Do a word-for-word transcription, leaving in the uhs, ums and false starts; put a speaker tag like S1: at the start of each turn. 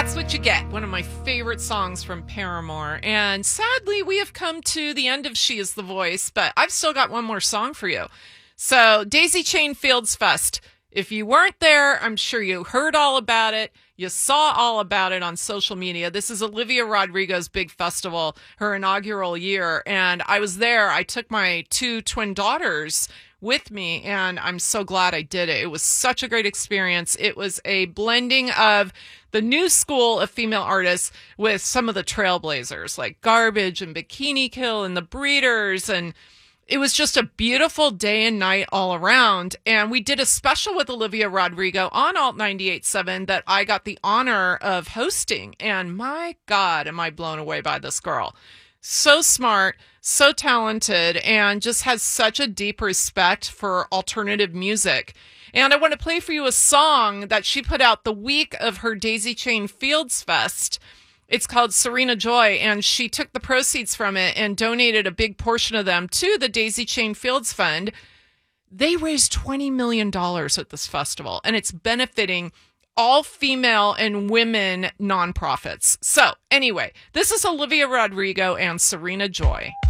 S1: That's What You Get, one of my favorite songs from Paramore. And sadly, we have come to the end of She Is the Voice, but I've still got one more song for you. So, Daisy Chain Fields Fest. If you weren't there, I'm sure you heard all about it. You saw all about it on social media. This is Olivia Rodrigo's big festival, her inaugural year. And I was there. I took my two twin daughters with me, and I'm so glad I did it. It was such a great experience. It was a blending of the new school of female artists with some of the trailblazers like Garbage and Bikini Kill and the Breeders, and it was just a beautiful day and night all around. And we did a special with Olivia Rodrigo on Alt ninety-eight point seven that I got the honor of hosting. And my God, am I blown away by this girl. So smart, so talented, and just has such a deep respect for alternative music. And I want to play for you a song that she put out the week of her Daisy Chain Fields Fest. It's called Serena Joy, and she took the proceeds from it and donated a big portion of them to the Daisy Chain Fields Fund. They raised twenty million dollars at this festival, and it's benefiting all female and women nonprofits. So anyway, this is Olivia Rodrigo and Serena Joy.